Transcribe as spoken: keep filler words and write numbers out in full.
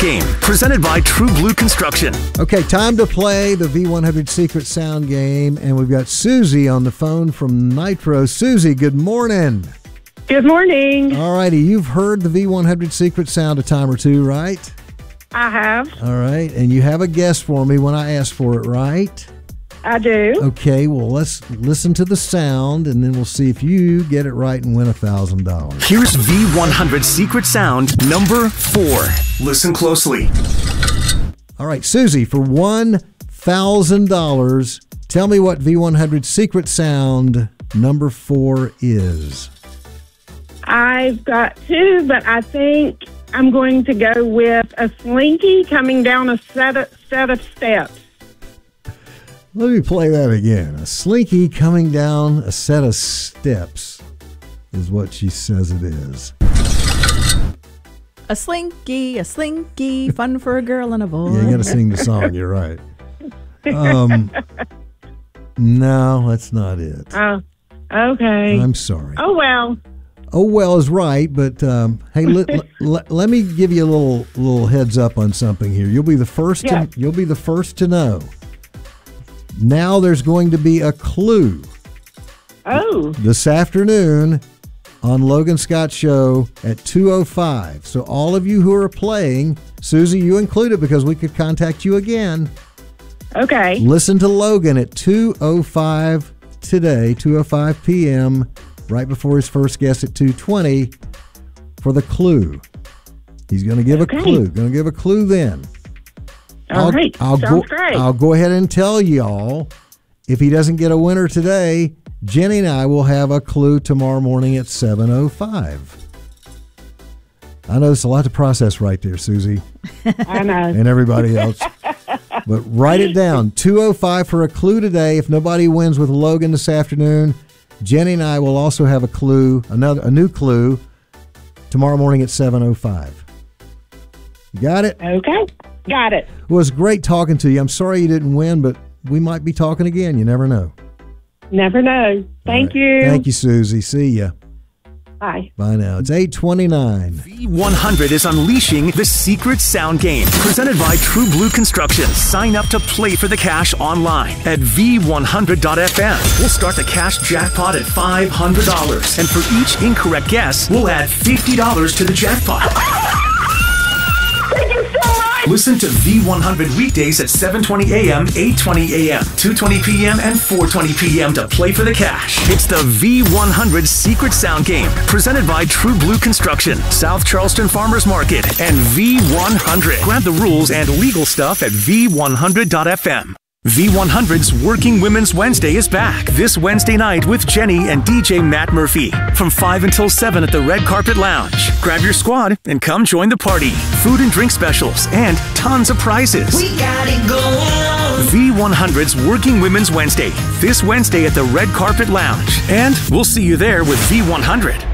Game, presented by True Blue Construction. Okay, time to play the V one hundred Secret Sound Game, and we've got Susie on the phone from Nitro. Susie, good morning. Good morning. All righty, you've heard the V one hundred Secret Sound a time or two, right? I have. All right, and you have a guess for me when I ask for it, right? I do. Okay, well, let's listen to the sound, and then we'll see if you get it right and win one thousand dollars. Here's V one hundred Secret Sound number four. Listen closely. All right, Susie, for one thousand dollars, tell me what V one hundred Secret Sound number four is. I've got two, but I think I'm going to go with a slinky coming down a set of, set of steps. Let me play that again. A slinky coming down a set of steps is what she says it is. A slinky, a slinky, fun for a girl and a boy. Yeah, you got to sing the song. You're right. Um, no, that's not it. Oh, okay. I'm sorry. Oh, well. Oh, well is right, but um, hey, let, let, let me give you a little little heads up on something here. You'll be the first. Yeah. To, you'll be the first to know. Now there's going to be a clue. Oh. This afternoon on Logan Scott's show at two oh five. So all of you who are playing, Susie, you included because we could contact you again. Okay. Listen to Logan at two oh five today, two oh five p.m., right before his first guest at two twenty for the clue. He's going to give Okay. a clue. Going to give a clue then. All I'll, right. I'll Sounds go, great. I'll go ahead and tell y'all, if he doesn't get a winner today, Jenny and I will have a clue tomorrow morning at seven oh five. I know it's a lot to process right there, Susie. I know. And everybody else. But write it down. two oh five for a clue today. If nobody wins with Logan this afternoon, Jenny and I will also have a clue, another a new clue, tomorrow morning at seven oh five. You got it? Okay. Got it. Well, it was great talking to you. I'm sorry you didn't win, but we might be talking again. You never know. Never know. Thank All right. you. Thank you, Susie. See ya. Bye. Bye now. It's eight twenty-nine. V one hundred is unleashing the Secret Sound Game, presented by True Blue Construction. Sign up to play for the cash online at V one hundred dot F M. We'll start the cash jackpot at five hundred dollars, and for each incorrect guess, we'll add fifty dollars to the jackpot. Thank you so much. Listen to V one hundred weekdays at seven twenty a.m., eight twenty a.m., two twenty p.m., and four twenty p.m. to play for the cash. It's the V one hundred Secret Sound Game, presented by True Blue Construction, South Charleston Farmers Market, and V one hundred. Grab the rules and legal stuff at V one hundred dot F M. V one hundred's Working Women's Wednesday is back this Wednesday night with Jenny and D J Matt Murphy from five until seven at the Red Carpet Lounge. Grab your squad and come join the party. Food and drink specials and tons of prizes. We got it going on. V one hundred's Working Women's Wednesday this Wednesday at the Red Carpet Lounge. And we'll see you there with V one hundred.